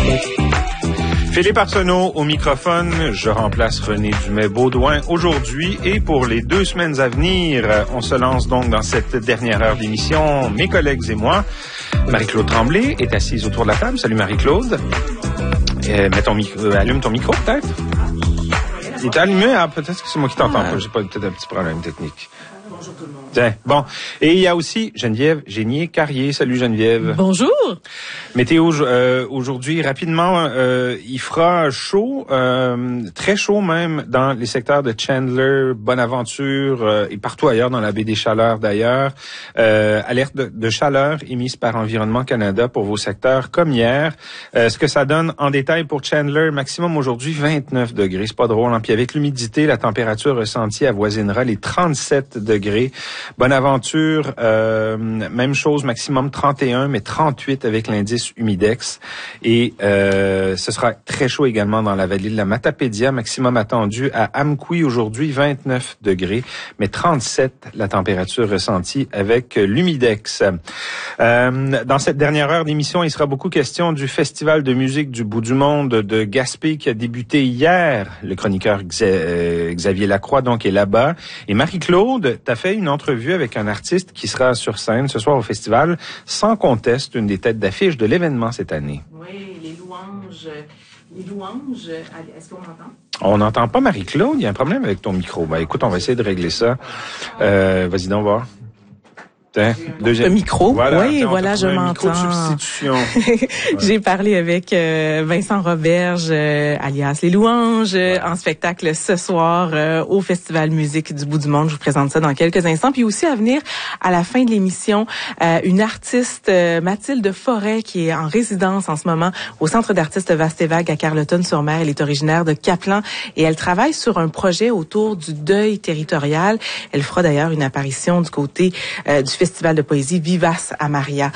Philippe Arsenault au microphone, je remplace René Dumais-Baudouin aujourd'hui et pour les 2 semaines à venir, on se lance donc dans cette dernière heure d'émission, mes collègues et moi. Marie-Claude Tremblay est assise autour de la table. Salut Marie-Claude. Allume ton micro peut-être. Il est allumé, peut-être que c'est moi qui t'entends pas, j'ai peut-être un petit problème technique. Bonjour tout le monde. Tiens, bon. Et il y a aussi Geneviève Génier-Carrier. Salut Geneviève. Bonjour. Météo aujourd'hui, rapidement, il fera chaud, très chaud même dans les secteurs de Chandler, Bonaventure et partout ailleurs dans la baie des Chaleurs d'ailleurs. Alerte de chaleur émise par Environnement Canada pour vos secteurs comme hier. Ce que ça donne en détail pour Chandler, maximum aujourd'hui 29 degrés, c'est pas drôle. Hein? Puis avec l'humidité, la température ressentie avoisinera les 37 degrés. Bonaventure, même chose, maximum 31, mais 38 avec l'indice humidex. Et ce sera très chaud également dans la vallée de la Matapédia, maximum attendu à Amqui aujourd'hui 29 degrés, mais 37 la température ressentie avec l'humidex. Dans cette dernière heure d'émission, il sera beaucoup question du Festival de musique du bout du monde de Gaspé qui a débuté hier. Le chroniqueur Xavier Lacroix donc est là-bas. Et Marie-Claude, t'as fait une entrevue avec un artiste qui sera sur scène ce soir au festival, sans conteste, une des têtes d'affiche de l'événement cette année. Oui, les louanges, est-ce qu'on m'entend? On n'entend pas Marie-Claude, il y a un problème avec ton micro. Ben écoute, on va essayer de régler ça. Vas-y donc voir. Le micro. Voilà, oui, voilà, je m'entends. Substitution. J'ai parlé avec Vincent Roberge, alias Les Louanges, en spectacle ce soir au Festival Musique du bout du monde. Je vous présente ça dans quelques instants. Puis aussi à venir, à la fin de l'émission, une artiste, Mathilde Forêt, qui est en résidence en ce moment au Centre d'artistes Vaste et Vague à Carleton-sur-Mer. Elle est originaire de Caplan et elle travaille sur un projet autour du deuil territorial. Elle fera d'ailleurs une apparition du côté du Festival de poésie Vivace à Maria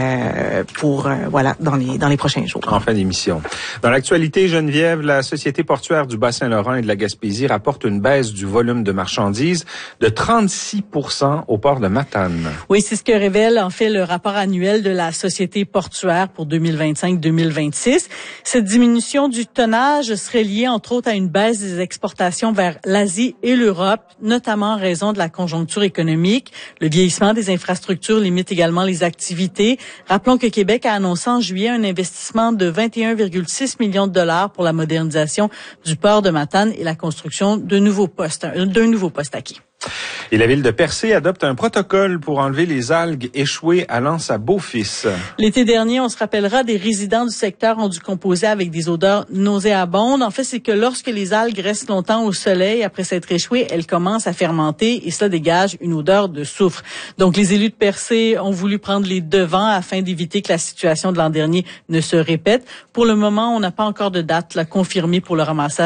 dans les prochains jours. En fin d'émission. Dans l'actualité, Geneviève, la Société portuaire du Bas-Saint-Laurent et de la Gaspésie rapporte une baisse du volume de marchandises de 36% au port de Matane. Oui, c'est ce que révèle en fait le rapport annuel de la Société portuaire pour 2025-2026. Cette diminution du tonnage serait liée entre autres à une baisse des exportations vers l'Asie et l'Europe, notamment en raison de la conjoncture économique. Le vieillissement des infrastructures limite également les activités. Rappelons que Québec a annoncé en juillet un investissement de 21,6 millions de dollars pour la modernisation du port de Matane et la construction d'un nouveau poste à quai. Et la ville de Percé adopte un protocole pour enlever les algues échouées à l'anse à Beaufils. L'été dernier, on se rappellera, des résidents du secteur ont dû composer avec des odeurs nauséabondes. En fait, c'est que lorsque les algues restent longtemps au soleil, après s'être échouées, elles commencent à fermenter et cela dégage une odeur de soufre. Donc, les élus de Percé ont voulu prendre les devants afin d'éviter que la situation de l'an dernier ne se répète. Pour le moment, on n'a pas encore de date confirmée pour le ramassage